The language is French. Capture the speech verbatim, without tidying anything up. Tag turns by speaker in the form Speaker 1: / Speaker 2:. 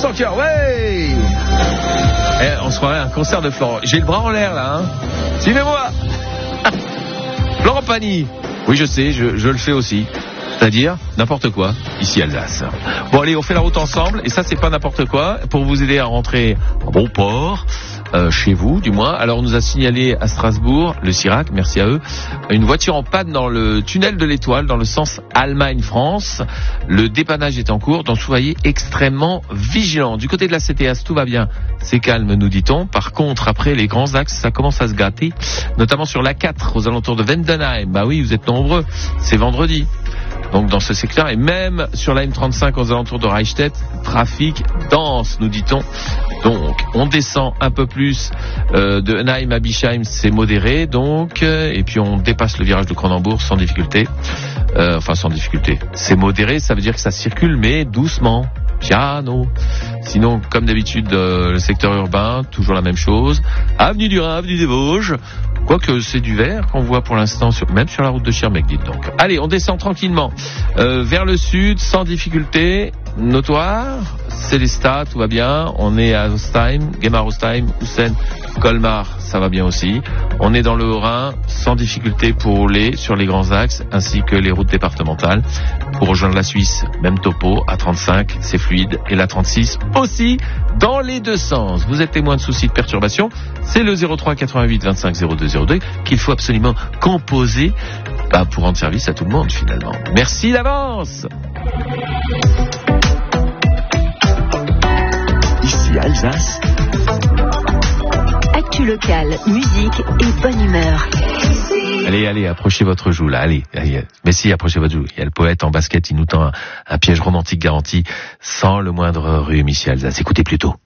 Speaker 1: sortir, ouais. Eh, on se croirait à un concert de Florent. J'ai le bras en l'air là, hein. Suivez-moi. Florent Pagny. Oui, je sais, je, je le fais aussi. C'est-à-dire n'importe quoi, ici Alsace. Bon allez, on fait la route ensemble, et ça c'est pas n'importe quoi, pour vous aider à rentrer en bon port, euh, chez vous du moins. Alors on nous a signalé à Strasbourg, le Cirac, merci à eux, une voiture en panne dans le tunnel de l'Étoile, dans le sens Allemagne-France. Le dépannage est en cours, donc soyez extrêmement vigilants. Du côté de la C T S, tout va bien, c'est calme nous dit-on. Par contre, après les grands axes, ça commence à se gâter, notamment sur l'A quatre, aux alentours de Vendenheim. Bah oui, vous êtes nombreux, c'est vendredi. Donc dans ce secteur, et même sur la M trente-cinq aux alentours de Reichstätt, trafic dense, nous dit-on. Donc on descend un peu plus euh, de Enheim à Bischheim, c'est modéré, donc, euh, et puis on dépasse le virage de Cronenbourg sans difficulté. Euh, enfin sans difficulté. C'est modéré, ça veut dire que ça circule, mais doucement. Piano. Sinon, comme d'habitude, euh, le secteur urbain, toujours la même chose. Avenue du Rhin, avenue des Vosges. Quoique c'est du vert qu'on voit pour l'instant, sur, même sur la route de Schirmeck, dites donc. Allez, on descend tranquillement euh, vers le sud, sans difficulté notoire. Célestat, tout va bien. On est à Ostheim, Gemar-Ostheim, Houssen, Colmar, ça va bien aussi. On est dans le Haut-Rhin, sans difficulté pour rouler sur les grands axes, ainsi que les routes départementales. Pour rejoindre la Suisse, même topo, A trente-cinq, c'est fluide, et la trente-six aussi, dans les deux sens. Vous êtes témoin de soucis de perturbation, c'est le zéro trois quatre-vingt-huit vingt-cinq zéro deux zéro deux qu'il faut absolument composer bah, pour rendre service à tout le monde finalement. Merci d'avance.
Speaker 2: Ici Alsace.
Speaker 3: Actu locale, musique et bonne humeur.
Speaker 1: Allez, allez, approchez votre joue là, allez, allez. Mais si, approchez votre joue. Il y a le poète en basket, il nous tend un, un piège romantique garanti, sans le moindre rhume ici Alsace. Écoutez plutôt.